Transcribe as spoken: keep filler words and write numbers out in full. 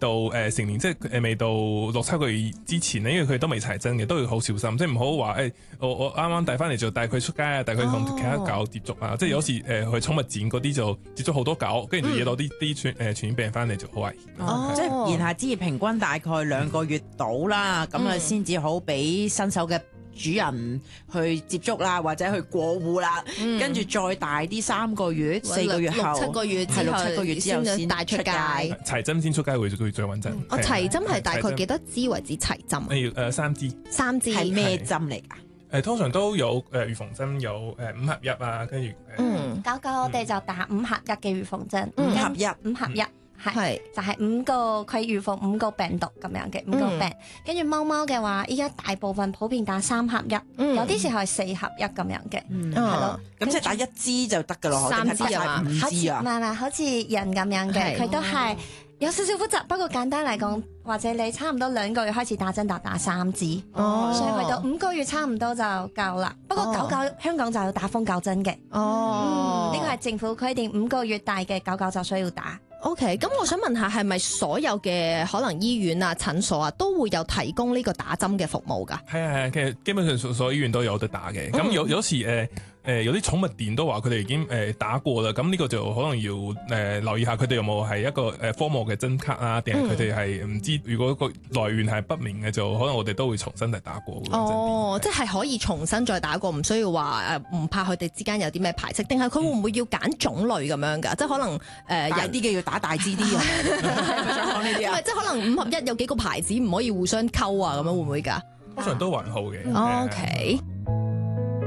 到誒、呃、成年，即係誒未到六七個月之前咧，因為佢都未齊真嘅，都要好小心，即係唔好話誒我我啱啱帶翻嚟就帶佢出街啊，帶佢同其他狗接觸啊，哦、即係有時誒、呃、去寵物展嗰啲就接觸好多狗，跟住就惹到啲啲傳誒傳染病翻嚟就好危險。 哦，即係言下之意，平均大概兩個月到啦，咁啊先至好俾新手嘅主人去接觸啦，或者去過戶啦，嗯、跟住再大啲三個月、四個月後、 六七個月之後， 六七個月之後先帶出街。 齊針先出街會會最穩陣。 我齊針係大概幾多支為止齊針啊？ 誒誒三支。 三支係咩針嚟㗎？ 誒通常都有誒預防針，有誒五合一啊，跟住誒。 嗯，狗狗我哋就打五合一嘅預防針， 五合一， 五合一。係，就係五個佢預防五個病毒咁樣嘅五個病，跟住貓貓嘅話，依家大部分普遍打三合一，有啲時候係四合一咁樣嘅，係咯。 咁即係打一支就得㗎咯， 三支啊嘛， 好似唔係唔係，好似人咁樣嘅，佢都係有少少複雜，不過簡單嚟講，或者你差唔多兩個月開始打針，就打三支，所以去到五個月差唔多就夠啦。不過狗狗香港就要打瘋狗針嘅，呢個係政府規定，五個月大嘅狗狗就需要打。 OK， 咁我想問下，係咪所有嘅可能醫院啊、診所啊都會有提供呢個打針嘅服務㗎？ 係啊係啊，其實基本上所所有醫院都有得打嘅。咁、嗯、有有時誒誒、呃、有啲寵物店都話佢哋已經誒、呃、打過啦。咁呢個就可能要誒、呃、留意下佢哋有冇係一個誒科莫嘅針卡啊，定係佢哋係唔知？如果個來源係不明嘅，就可能我哋都會重新嚟打過。 哦，即係可以重新再打過，唔需要話誒唔怕佢哋之間有啲咩排斥，定係佢會唔會要揀種類咁樣㗎？嗯、即係可能誒、呃、大啲嘅要打。打大支啲啊！唔係，即係可能五合一有幾個牌子唔可以互相溝啊，咁樣會唔會㗎？ 通常都還好嘅。 OK。